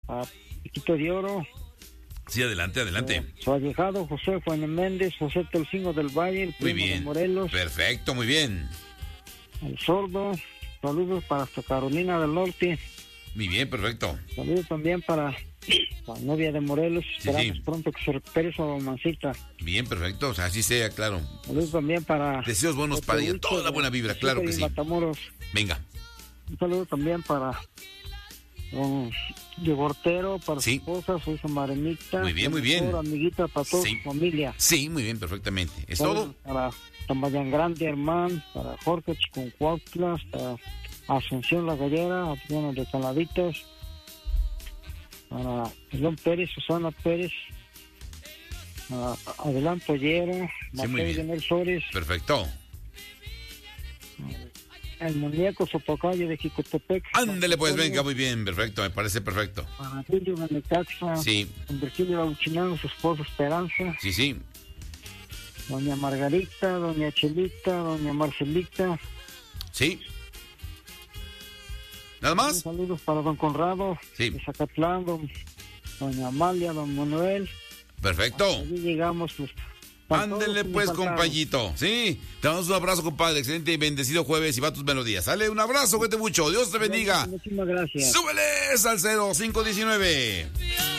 a Piquito de Oro. Sí, adelante. Su allegado José Juan Méndez, José Telcingo del Valle, el Muy primo de bien. Morelos. Perfecto, muy bien. El Sordo. Saludos para hasta Carolina del Norte. Muy bien, perfecto. Saludos también para la novia de Morelos. Esperamos sí. pronto que se recupere su mancita. Bien, perfecto. O sea, así sea, claro. Saludos también para... Deseos buenos para ella. Toda la buena vibra, claro que sí. Matamoros. Venga. Un saludo también para don Diego Ortero, para Sí. su esposa, su hija Marenita. Muy bien, muy bien. Amiguita para toda Sí. su familia. Sí, muy bien, perfectamente. ¿Es Saludos todo? para Tamayan Grande, hermano, para Jorge Chiconcuautla, para Asunción La Gallera, Adriana de Caladitas, para León Pérez, Susana Pérez, Adelante Pollera, Sí, muy bien. Leonel Sores, Perfecto. el muñeco Sotocayo de Jicotepec. Ándele pues, venga, muy bien, perfecto, me parece perfecto. Para Julio de Necaxa, Sí. don Virgilio Bauchinano, su esposa Esperanza, Sí. doña Margarita, doña Chelita, doña Marcelita. Sí. ¿Nada más? Saludos para don Conrado, Sí. de Zacatlán, doña Amalia, don Manuel. Perfecto. Allí llegamos, pues. Ándele pues, compañito. Sí. Te damos un abrazo, compadre. Excelente y bendecido jueves y va tus melodías. Sale, un abrazo, cuídate mucho. Dios te bendiga. Muchísimas gracias. Súbeles al 0519.